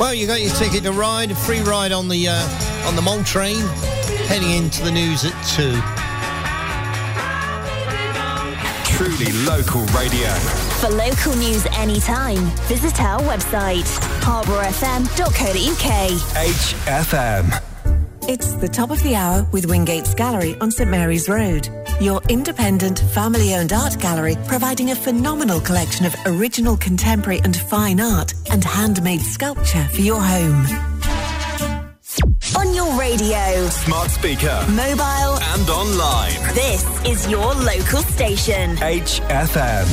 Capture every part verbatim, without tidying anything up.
Well, you got your ticket to ride, a free ride on the uh, on the Mole train, heading into the news at two. Truly local radio. For local news anytime, visit our website, harbour f m dot co dot u k. H F M. It's the top of the hour with Wingate's Gallery on St Mary's Road. Your independent, family-owned art gallery providing a phenomenal collection of original contemporary and fine art and handmade sculpture for your home. On your radio, smart speaker, mobile and online. This is your local station. H F M.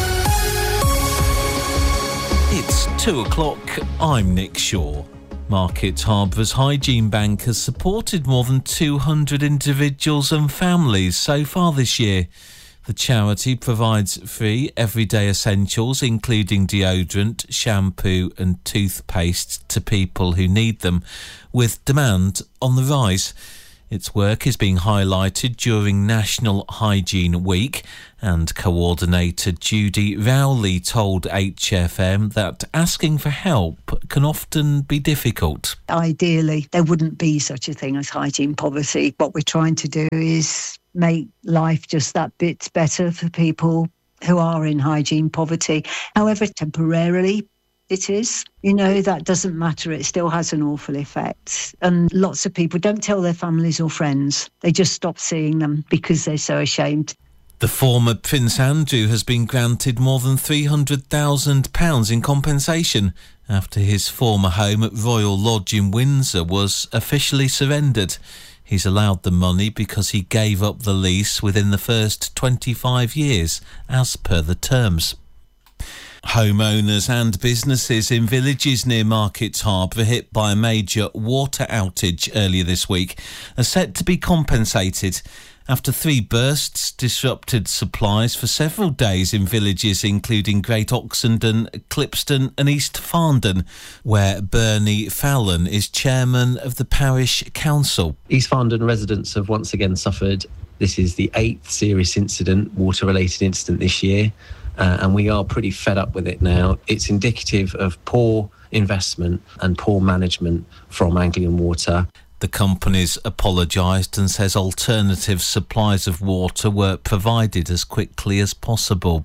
It's two o'clock. I'm Nick Shaw. Market Harbour's Hygiene Bank has supported more than two hundred individuals and families so far this year. The charity provides free everyday essentials, including deodorant, shampoo and toothpaste to people who need them, with demand on the rise. Its work is being highlighted during National Hygiene Week, and coordinator Judy Rowley told H F M that asking for help can often be difficult. Ideally, there wouldn't be such a thing as hygiene poverty. What we're trying to do is make life just that bit better for people who are in hygiene poverty. However temporarily it is, you know, that doesn't matter. It still has an awful effect. And lots of people don't tell their families or friends. They just stop seeing them because they're so ashamed. The former Prince Andrew has been granted more than three hundred thousand pounds in compensation after his former home at Royal Lodge in Windsor was officially surrendered. He's allowed the money because he gave up the lease within the first twenty-five years, as per the terms. Homeowners and businesses in villages near Market Harbour hit by a major water outage earlier this week are set to be compensated after three bursts disrupted supplies for several days in villages including Great Oxenden, Clipston and East Farndon, where Bernie Fallon is chairman of the parish council. East Farndon residents have once again suffered. This is the eighth serious incident, water-related incident this year. Uh, and we are pretty fed up with it now. It's indicative of poor investment and poor management from Anglian Water. The company's apologised and says alternative supplies of water were provided as quickly as possible.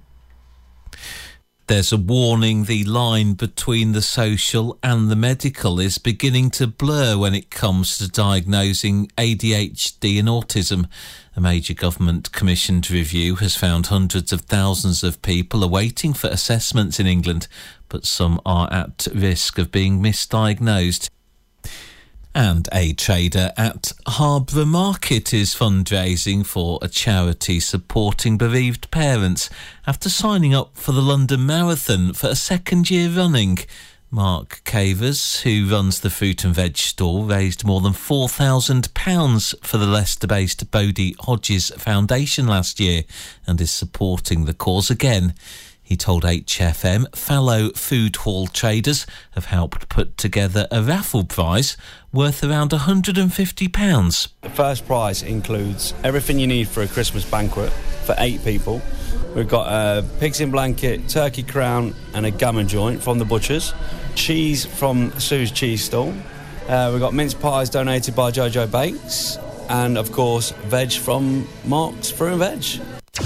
There's a warning the line between the social and the medical is beginning to blur when it comes to diagnosing A D H D and autism. A major government-commissioned review has found hundreds of thousands of people are waiting for assessments in England, but some are at risk of being misdiagnosed. And a trader at Harbour Market is fundraising for a charity supporting bereaved parents after signing up for the London Marathon for a second year running. Mark Cavers, who runs the fruit and veg store, raised more than four thousand pounds for the Leicester-based Bodie Hodges Foundation last year and is supporting the cause again. He told H F M fellow food hall traders have helped put together a raffle prize worth around one hundred fifty pounds. The first prize includes everything you need for a Christmas banquet for eight people. We've got a pigs in blanket, turkey crown and a gammon joint from the butchers, cheese from Sue's cheese stall, uh, we've got mince pies donated by Jojo Bakes, and of course veg from Mark's Fruit and Veg.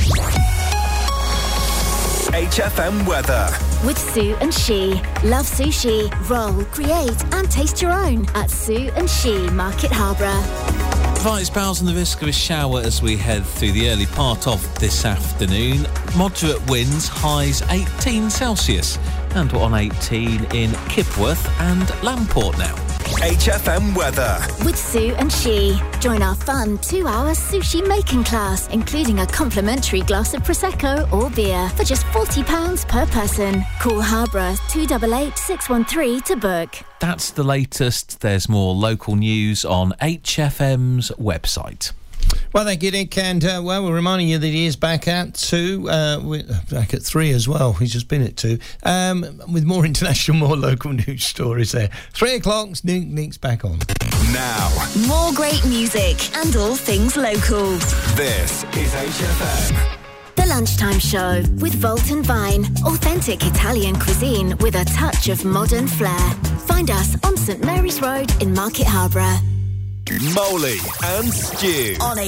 H F M weather. With Sue and She. Love sushi, roll, create and taste your own at Sue and She, Market Harbour. Vice bows and the risk of a shower as we head through the early part of this afternoon. Moderate winds, highs eighteen Celsius. And we're on eighteen in Kipworth and Lamport now. H F M weather. With Sue and She. Join our fun two-hour sushi making class, including a complimentary glass of Prosecco or beer for just forty pounds per person. Call Harborough two eight eight, six one three to book. That's the latest. There's more local news on H F M's website. Well, thank you, Nick. And, uh, well, we're reminding you that he is back at two, uh, back at three as well. He's just been at two, um, with more international, more local news stories there. Three o'clock, Nick, Nick's back on. Now. More great music and all things local. This is H F M. The Lunchtime Show with Volt and Vine. Authentic Italian cuisine with a touch of modern flair. Find us on St Mary's Road in Market Harborough. Molly and Stu. On